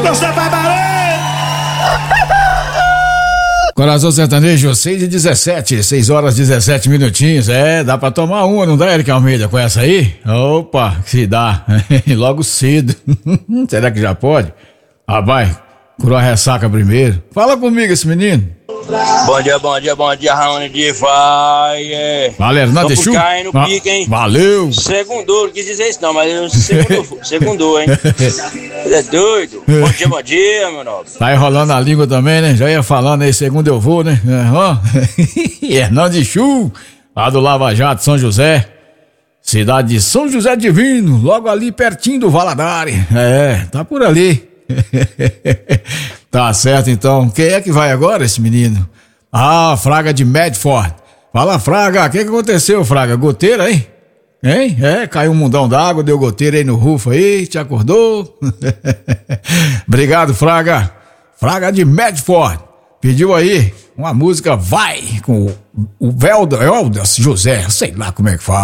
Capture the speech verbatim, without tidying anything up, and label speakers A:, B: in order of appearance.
A: você vai barrer!
B: Coração Sertanejo, seis e dezessete, seis horas e dezessete minutinhos. É, dá pra tomar uma, não dá, Eric Almeida, com essa aí? Opa, se dá. Logo cedo. Será que já pode? Ah, vai, curou a ressaca primeiro. Fala comigo, esse menino.
C: Bom dia, bom dia, bom dia, Raoni de vai. É.
B: Valeu, não deixou?
C: Caindo no pique, hein?
B: Valeu.
C: Segundou, não quis dizer isso não, mas segundou, segundou, hein? Você é doido? Bom dia, bom dia, meu nobre.
B: Tá enrolando a língua também, né? Já ia falando aí, segundo eu vou, né? Ó, Hernando de Chu, lá do Lava Jato, São José. Cidade de São José Divino, logo ali pertinho do Valadares. É, tá por ali. Tá certo, então. Quem é que vai agora, esse menino? Ah, Fraga de Medford. Fala, Fraga, o que, que aconteceu, Fraga? Goteira, hein? Hein? É, caiu um mundão d'água, deu goteira aí no rufo aí, te acordou? Obrigado, Fraga. Fraga de Medford. Pediu aí uma música Vai, com o Velda, Eldas José, sei lá como é que fala.